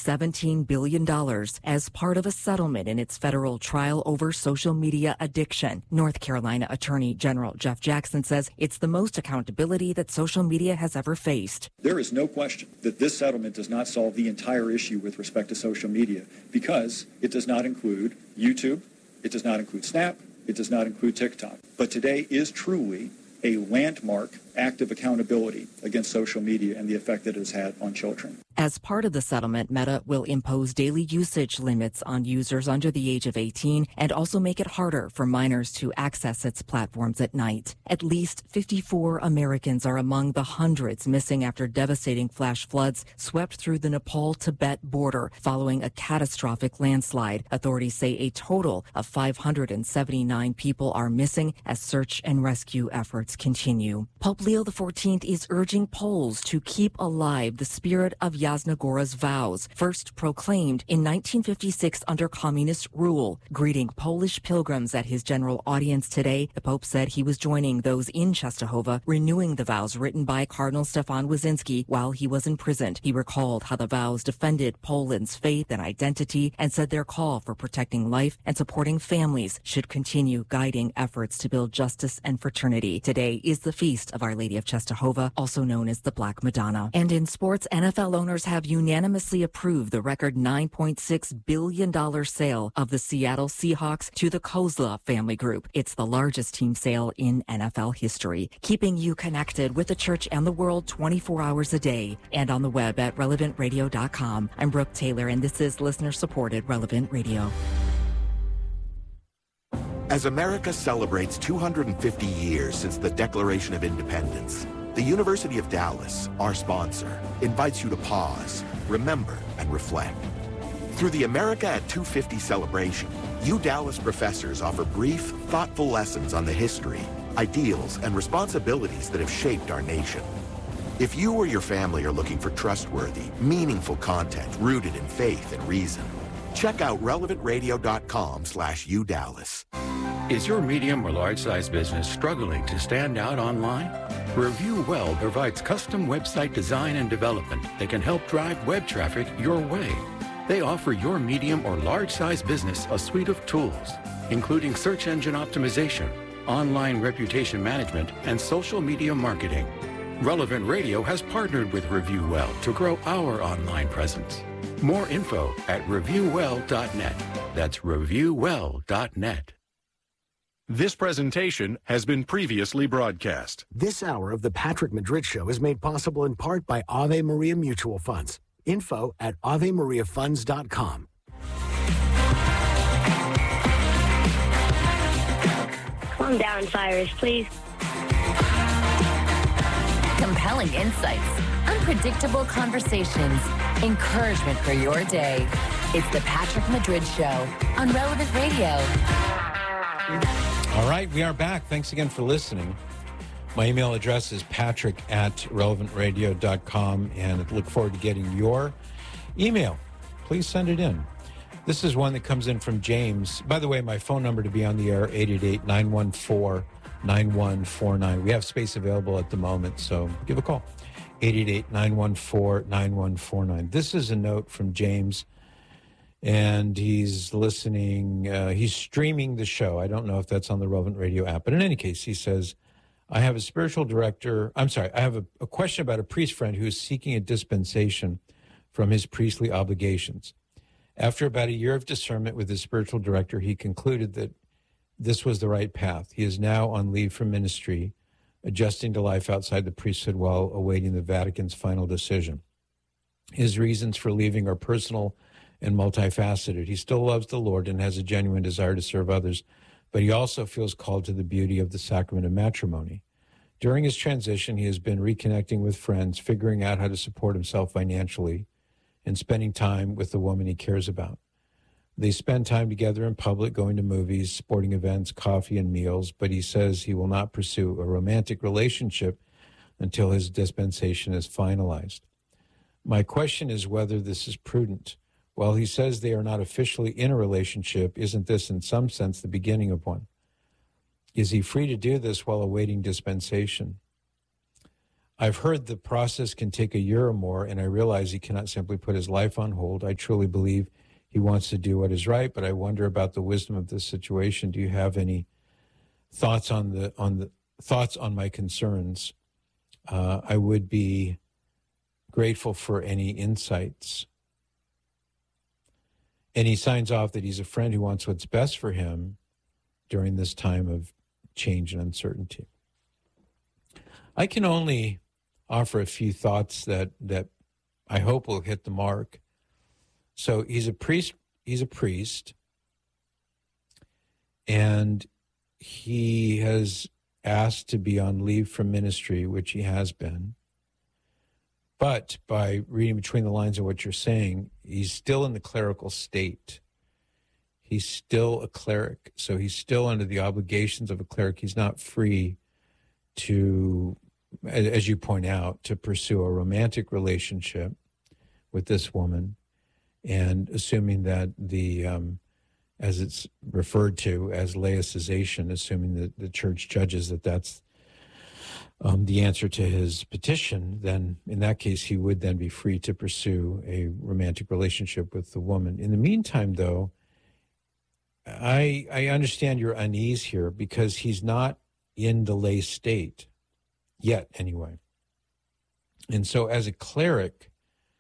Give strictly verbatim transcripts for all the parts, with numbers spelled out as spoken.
seventeen billion dollars as part of a settlement in its federal trial over social media addiction. North Carolina Attorney General Jeff Jackson says it's the most accountability that social media has ever faced. There is no question that this settlement does not solve the entire issue with respect to social media because it does not include YouTube, it does not include Snap, it does not include TikTok. But today is truly a landmark act of accountability against social media and the effect that it has had on children. As part of the settlement, Meta will impose daily usage limits on users under the age of eighteen and also make it harder for minors to access its platforms at night. At least fifty-four Americans are among the hundreds missing after devastating flash floods swept through the Nepal-Tibet border following a catastrophic landslide. Authorities say a total of five hundred seventy-nine people are missing as search and rescue efforts continue. Pope Leo the fourteenth is urging Poles to keep alive the spirit of Jasna Góra's vows, first proclaimed in nineteen fifty-six under communist rule. Greeting Polish pilgrims at his general audience today, the Pope said he was joining those in Częstochowa, renewing the vows written by Cardinal Stefan Wyszynski while he was imprisoned. He recalled how the vows defended Poland's faith and identity and said their call for protecting life and supporting families should continue guiding efforts to build justice and fraternity. Today is the feast of Our Lady of Częstochowa, also known as the Black Madonna. And in sports, N F L owners have unanimously approved the record nine point six billion dollars sale of the Seattle Seahawks to the Kozla family group. It's the largest team sale in N F L history, keeping you connected with the church and the world twenty-four hours a day and on the web at relevant radio dot com. I'm Brooke Taylor, and this is listener-supported Relevant Radio. As America celebrates two hundred fifty years since the Declaration of Independence, the University of Dallas, our sponsor, invites you to pause, remember, and reflect. Through the America at two fifty celebration, you Dallas professors offer brief, thoughtful lessons on the history, ideals, and responsibilities that have shaped our nation. If you or your family are looking for trustworthy, meaningful content rooted in faith and reason, check out relevant radio dot com slash U Dallas. Is your medium or large size business struggling to stand out online? Review Well provides custom website design and development that can help drive web traffic your way. They offer your medium or large size business a suite of tools, including search engine optimization, online reputation management, and social media marketing. Relevant Radio has partnered with Review Well to grow our online presence. More info at review well dot net. That's review well dot net. This presentation has been previously broadcast. This hour of the Patrick Madrid Show is made possible in part by Ave Maria Mutual Funds. Info at ave maria funds dot com. Calm down, Cyrus, please. Compelling insights, unpredictable conversations, encouragement for your day. It's the Patrick Madrid Show on Relevant Radio. All right, we are back. Thanks again for listening. My email address is patrick at relevant radio dot com, and I look forward to getting your email. Please send it in. This is one that comes in from James. By the way, my phone number to be on the air, eight eight eight, nine one four, nine one four nine. We have space available at the moment, so give a call. eight eight eight, nine one four, nine one four nine. This is a note from James, and he's listening. Uh, he's streaming the show. I don't know if that's on the Relevant Radio app, but in any case, he says, I have a spiritual director. I'm sorry. I have a, a question about a priest friend who is seeking a dispensation from his priestly obligations. After about a year of discernment with his spiritual director, he concluded that this was the right path. He is now on leave from ministry, adjusting to life outside the priesthood while awaiting the Vatican's final decision. His reasons for leaving are personal and multifaceted. He still loves the Lord and has a genuine desire to serve others, but he also feels called to the beauty of the sacrament of matrimony. During his transition, he has been reconnecting with friends, figuring out how to support himself financially, and spending time with the woman he cares about. They spend time together in public, going to movies, sporting events, coffee, and meals, but he says he will not pursue a romantic relationship until his dispensation is finalized. My question is whether this is prudent. While he says they are not officially in a relationship, isn't this in some sense the beginning of one? Is he free to do this while awaiting dispensation? I've heard the process can take a year or more, and I realize he cannot simply put his life on hold. I truly believe he wants to do what is right, but I wonder about the wisdom of this situation. Do you have any thoughts on the on the thoughts on my concerns? Uh, I would be grateful for any insights. And he signs off that he's a friend who wants what's best for him during this time of change and uncertainty. I can only offer a few thoughts that that I hope will hit the mark. So he's a priest, he's a priest, and he has asked to be on leave from ministry, which he has been. But by reading between the lines of what you're saying, he's still in the clerical state. He's still a cleric, so he's still under the obligations of a cleric. He's not free to, as you point out, to pursue a romantic relationship with this woman, and assuming that the, um, as it's referred to as laicization, assuming that the church judges that that's um, the answer to his petition, then in that case he would then be free to pursue a romantic relationship with the woman. In the meantime, though, I I understand your unease here because he's not in the lay state yet, anyway. And so as a cleric,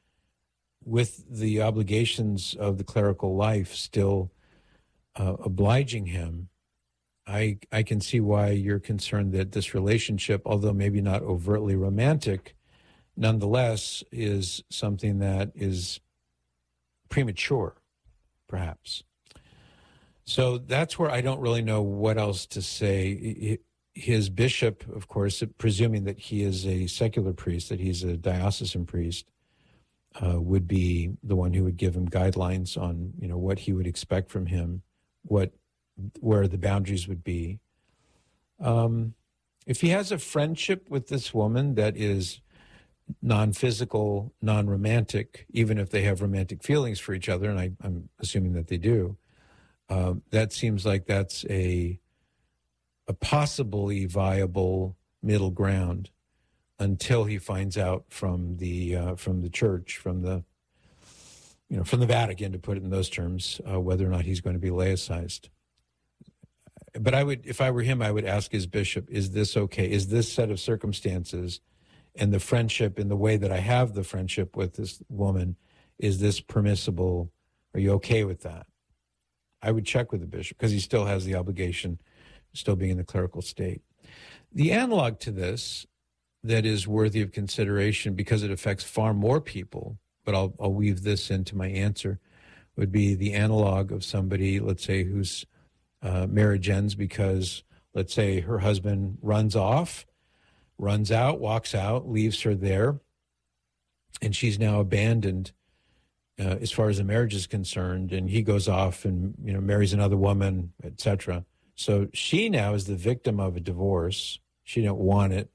with the obligations of the clerical life still uh, obliging him, I I can see why you're concerned that this relationship, although maybe not overtly romantic, nonetheless is something that is premature, perhaps. So that's where I don't really know what else to say. His bishop, of course, presuming that he is a secular priest, that he's a diocesan priest, uh, would be the one who would give him guidelines on, you know, what he would expect from him, what, where the boundaries would be. Um, if he has a friendship with this woman that is non-physical, non-romantic, even if they have romantic feelings for each other, and I, I'm assuming that they do, Uh, that seems like that's a a possibly viable middle ground until he finds out from the uh, from the church, from the you know from the Vatican, to put it in those terms, uh, whether or not he's going to be laicized. But I would, if I were him, I would ask his bishop: Is this okay? Is this set of circumstances and the friendship, in the way that I have the friendship with this woman, is this permissible? Are you okay with that? I would check with the bishop because he still has the obligation, still being in the clerical state. The analog to this that is worthy of consideration, because it affects far more people, but I'll, I'll weave this into my answer, would be the analog of somebody, let's say, whose uh, marriage ends because, let's say, her husband runs off, runs out, walks out, leaves her there, and she's now abandoned Uh, as far as the marriage is concerned, and he goes off and, you know, marries another woman, et cetera. So she now is the victim of a divorce. She didn't want it.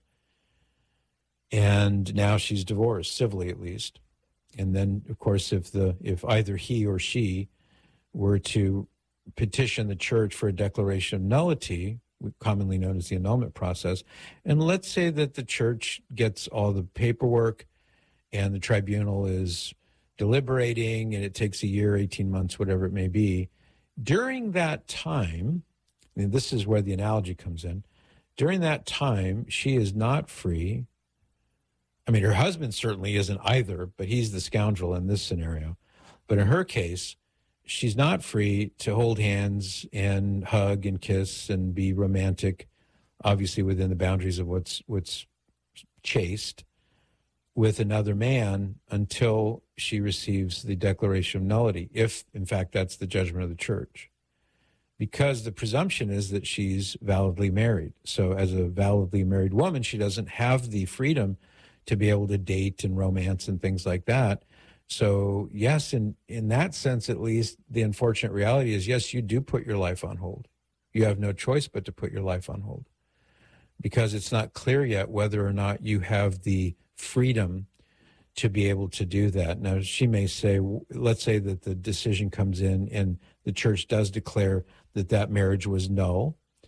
And now she's divorced, civilly at least. And then, of course, if the if either he or she were to petition the church for a declaration of nullity, commonly known as the annulment process, and let's say that the church gets all the paperwork and the tribunal is deliberating, and it takes a year, eighteen months, whatever it may be. During that time, and this is where the analogy comes in, during that time, she is not free. I mean, her husband certainly isn't either, but he's the scoundrel in this scenario. But in her case, she's not free to hold hands and hug and kiss and be romantic, obviously within the boundaries of what's what's chaste, with another man until she receives the declaration of nullity, if, in fact, that's the judgment of the church. Because the presumption is that she's validly married. So as a validly married woman, she doesn't have the freedom to be able to date and romance and things like that. So, yes, in, in that sense, at least, the unfortunate reality is, yes, you do put your life on hold. You have no choice but to put your life on hold, because it's not clear yet whether or not you have the freedom to be able to do that. Now, she may say, let's say that the decision comes in and the church does declare that that marriage was null,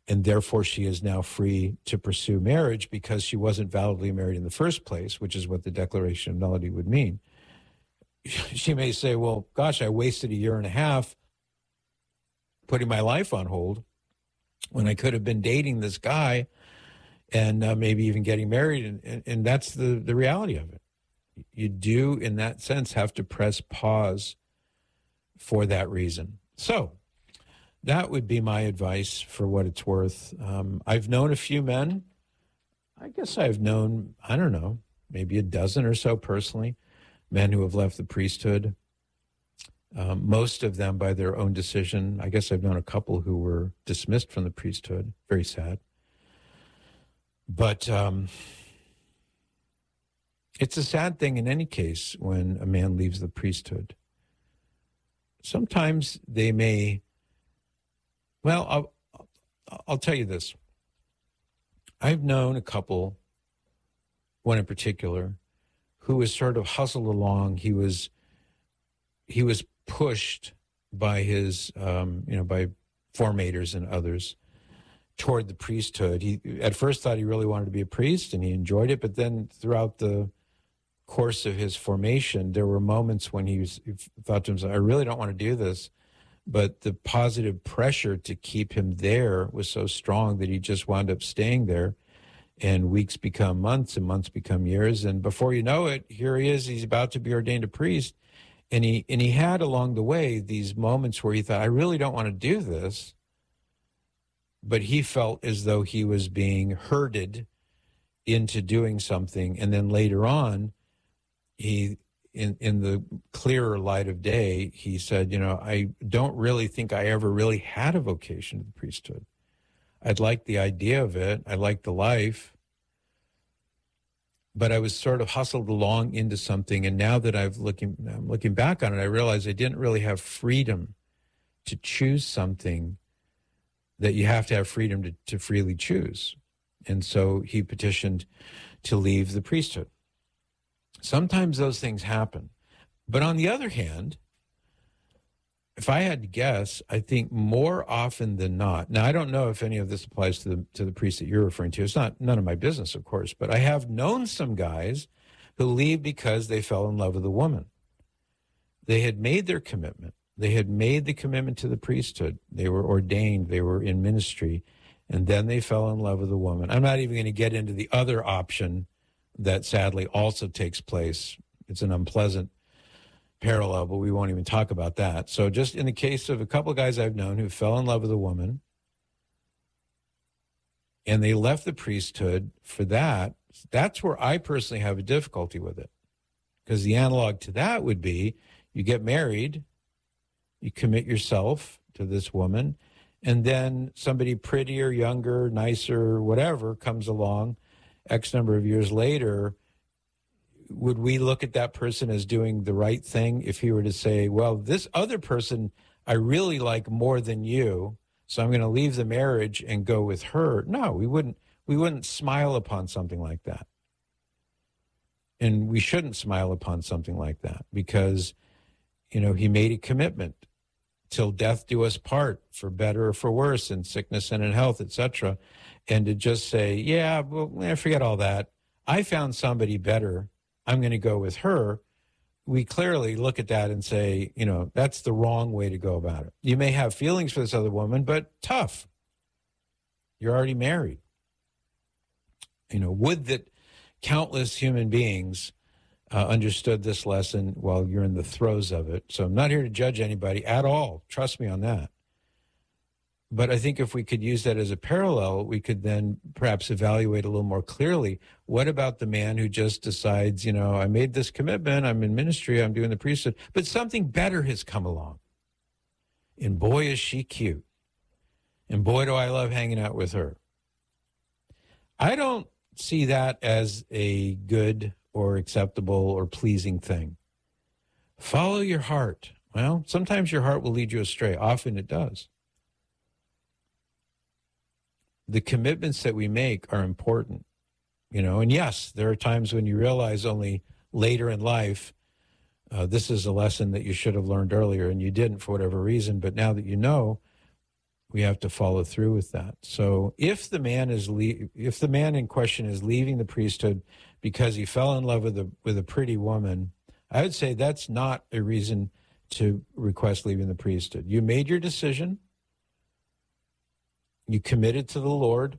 and therefore she is now free to pursue marriage because she wasn't validly married in the first place, which is what the declaration of nullity would mean. She may say, well, gosh, I wasted a year and a half putting my life on hold when I could have been dating this guy and uh, maybe even getting married. And, and, and that's the, the reality of it. You do, in that sense, have to press pause for that reason. So that would be my advice for what it's worth. Um, I've known a few men. I guess I've known, I don't know, maybe a dozen or so personally, men who have left the priesthood. Um, most of them by their own decision. I guess I've known a couple who were dismissed from the priesthood. Very sad. But um, it's a sad thing in any case when a man leaves the priesthood. Sometimes they may, well, I'll, I'll tell you this. I've known a couple, one in particular, who was sort of hustled along. He was, he was pushed by his, um, you know, by formators and others toward the priesthood. He at first thought he really wanted to be a priest and he enjoyed it, but then throughout the course of his formation, there were moments when he, was, he thought to himself, I really don't want to do this, but the positive pressure to keep him there was so strong that he just wound up staying there, and weeks become months and months become years, and before you know it, here he is, he's about to be ordained a priest. And he and he had along the way these moments where he thought, I really don't want to do this. But he felt as though he was being herded into doing something. And then later on, he, in, in the clearer light of day, he said, you know, I don't really think I ever really had a vocation to the priesthood. I'd like the idea of it. I like the life. But I was sort of hustled along into something, and now that I've looking, I'm looking back on it, I realize I didn't really have freedom to choose something that you have to have freedom to, to freely choose. And so he petitioned to leave the priesthood. Sometimes those things happen. But on the other hand, if I had to guess, I think more often than not, now I don't know if any of this applies to the to the priest that you're referring to. It's not none of my business, of course, but I have known some guys who leave because they fell in love with a woman. They had made their commitment. They had made the commitment to the priesthood. They were ordained. They were in ministry. And then they fell in love with a woman. I'm not even going to get into the other option that sadly also takes place. It's an unpleasant parallel, but we won't even talk about that. So just in the case of a couple of guys I've known who fell in love with a woman and they left the priesthood for that, that's where I personally have a difficulty with it. Because the analog to that would be you get married, you commit yourself to this woman, and then somebody prettier, younger, nicer, whatever comes along X number of years later. Would we look at that person as doing the right thing if he were to say, well, this other person I really like more than you, so I'm going to leave the marriage and go with her? No, we wouldn't. We wouldn't smile upon something like that. And we shouldn't smile upon something like that because, you know, he made a commitment till death do us part, for better or for worse, in sickness and in health, et cetera. And to just say, yeah, well, forget all that. I found somebody better. I'm going to go with her. We clearly look at that and say, you know, that's the wrong way to go about it. You may have feelings for this other woman, but tough. You're already married. You know, would that countless human beings uh, understood this lesson while you're in the throes of it. So I'm not here to judge anybody at all. Trust me on that. But I think if we could use that as a parallel, we could then perhaps evaluate a little more clearly. What about the man who just decides, you know, I made this commitment, I'm in ministry, I'm doing the priesthood, but something better has come along. And boy, is she cute. And boy, do I love hanging out with her. I don't see that as a good or acceptable or pleasing thing. Follow your heart. Well, sometimes your heart will lead you astray. Often it does. The commitments that we make are important, you know, and yes, there are times when you realize only later in life, uh, this is a lesson that you should have learned earlier and you didn't for whatever reason. But now that you know, We have to follow through with that. So if the man is le- if the man in question is leaving the priesthood because he fell in love with a with a pretty woman, I would say that's not a reason to request leaving the priesthood. You made your decision. You committed to the Lord.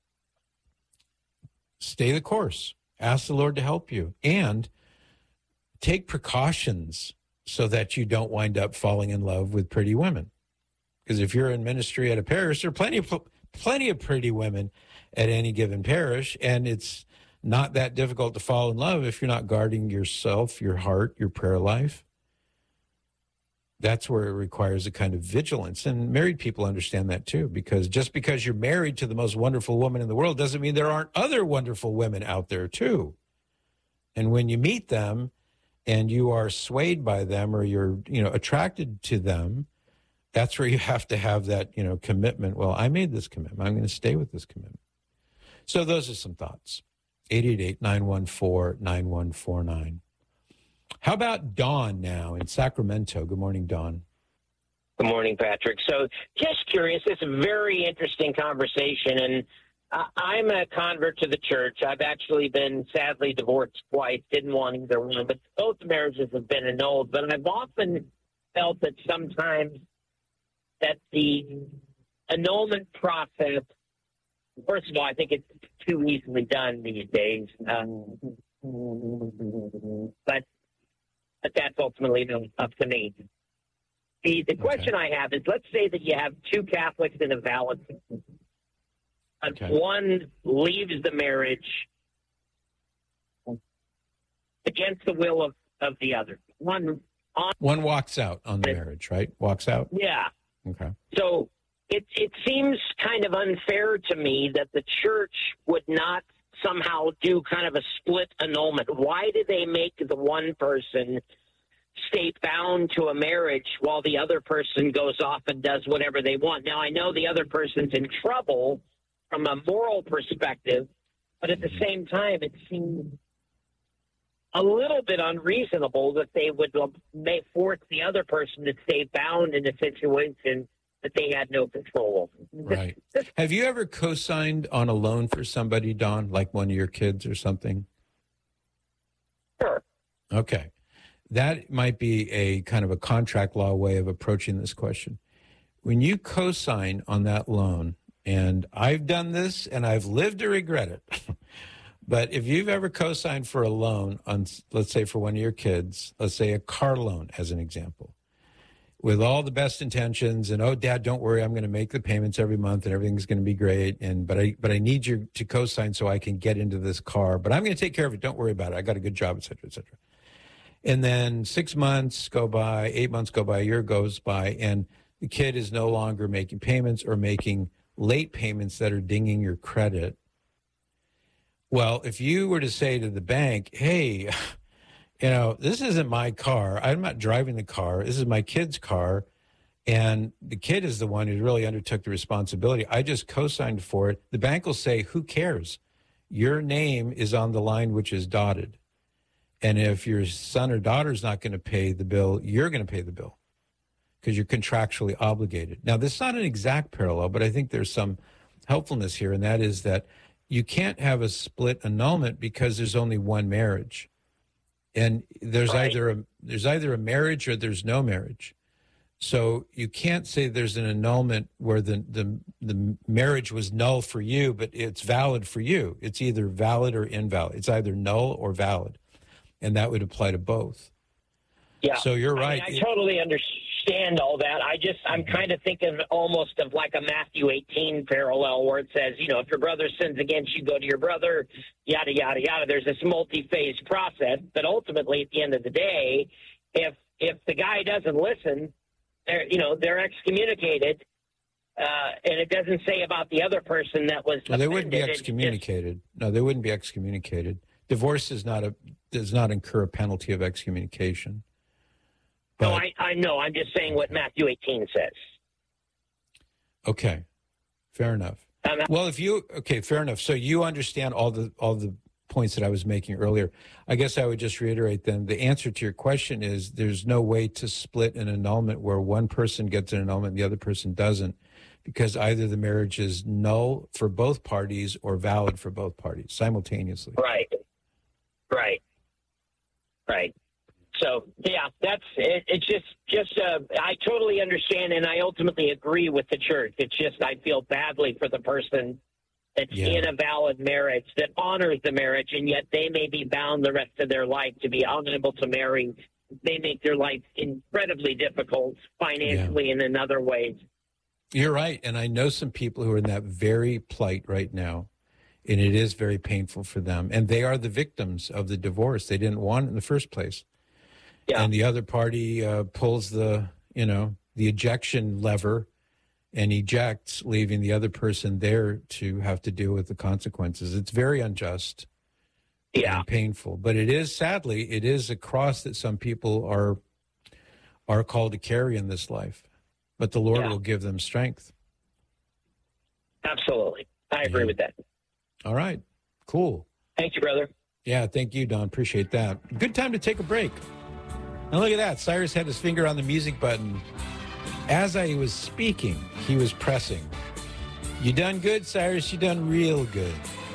Stay the course. Ask the Lord to help you. And take precautions so that you don't wind up falling in love with pretty women. Because if you're in ministry at a parish, there are plenty of, plenty of pretty women at any given parish. And it's not that difficult to fall in love if you're not guarding yourself, your heart, your prayer life. That's where it requires a kind of vigilance. And married people understand that too, because just because you're married to the most wonderful woman in the world doesn't mean there aren't other wonderful women out there too. And when you meet them and you are swayed by them or you're, you know, attracted to them, that's where you have to have that, you know, commitment. Well, I made this commitment. I'm going to stay with this commitment. So those are some thoughts. eight eight eight, nine one four, nine one four nine. How about Dawn now in Sacramento? Good morning, Dawn. Good morning, Patrick. So just curious, it's a very interesting conversation, and uh, I'm a convert to the church. I've actually been sadly divorced twice, didn't want either one, but both marriages have been annulled. But I've often felt that sometimes that the annulment process, first of all, I think it's too easily done these days. Um, but But that's ultimately up to me. The the question okay. I have is, let's say that you have two Catholics in a valid, okay. one leaves the marriage against the will of, of the other. One on, one walks out on the it, marriage, right? Walks out? Yeah. Okay. So it it seems kind of unfair to me that the church would not somehow do kind of a split annulment. Why do they make the one person stay bound to a marriage while the other person goes off and does whatever they want? Now, I know the other person's in trouble from a moral perspective, but at the same time, it seems a little bit unreasonable that they would may force the other person to stay bound in a situation that they had no control over. Right. Have you ever co-signed on a loan for somebody, Don, like one of your kids or something? Sure. Okay. That might be a kind of a contract law way of approaching this question. When you co-sign on that loan, and I've done this and I've lived to regret it, but if you've ever co-signed for a loan on, let's say for one of your kids, let's say a car loan as an example, with all the best intentions and, oh, Dad, don't worry, I'm going to make the payments every month and everything's going to be great. And but I but I need you to co-sign so I can get into this car. But I'm going to take care of it. Don't worry about it. I got a good job, et cetera, et cetera. And then six months go by, eight months go by, a year goes by, and the kid is no longer making payments or making late payments that are dinging your credit. Well, if you were to say to the bank, hey, you know, this isn't my car. I'm not driving the car. This is my kid's car. And the kid is the one who really undertook the responsibility. I just co-signed for it. The bank will say, who cares? Your name is on the line which is dotted. And if your son or daughter is not going to pay the bill, you're going to pay the bill because you're contractually obligated. Now, this is not an exact parallel, but I think there's some helpfulness here, and that is that you can't have a split annulment because there's only one marriage. And there's right. either a there's either a marriage or there's no marriage. So you can't say there's an annulment where the, the the marriage was null for you, but it's valid for you. It's either valid or invalid. It's either null or valid. And that would apply to both. Yeah. So you're right. I mean, I totally understand all that. I just, I'm kind of thinking almost of like a Matthew eighteen parallel where it says, you know, if your brother sins against you, go to your brother, yada, yada, yada. There's this multi-phase process. But ultimately, at the end of the day, if if the guy doesn't listen, they're, you know, they're excommunicated. Uh, and it doesn't say about the other person that was No, they wouldn't be excommunicated. Just, no, they wouldn't be excommunicated. Divorce is not a does not incur a penalty of excommunication. But, no, I, I know. I'm just saying what Matthew eighteen says. Okay, fair enough. Um, well, if you okay, fair enough. So you understand all the all the points that I was making earlier. I guess I would just reiterate then. The answer to your question is there's no way to split an annulment where one person gets an annulment and the other person doesn't, because either the marriage is null for both parties or valid for both parties simultaneously. Right. Right. Right. So, yeah, that's it. It's just, just uh, I totally understand, and I ultimately agree with the church. It's just I feel badly for the person that's yeah. in a valid marriage that honors the marriage, and yet they may be bound the rest of their life to be unable to marry. They make their life incredibly difficult financially yeah. and in other ways. You're right, and I know some people who are in that very plight right now, and it is very painful for them, and they are the victims of the divorce. They didn't want it in the first place. Yeah. And the other party uh, pulls the, you know, the ejection lever and ejects, leaving the other person there to have to deal with the consequences. It's very unjust yeah. and painful. But it is, sadly, it is a cross that some people are are called to carry in this life. But the Lord yeah. will give them strength. Absolutely. I agree yeah. with that. All right. Cool. Thank you, brother. Yeah, thank you, Don. Appreciate that. Good time to take a break. Now look at that. Cyrus had his finger on the music button. As I was speaking, he was pressing. You done good, Cyrus. You done real good.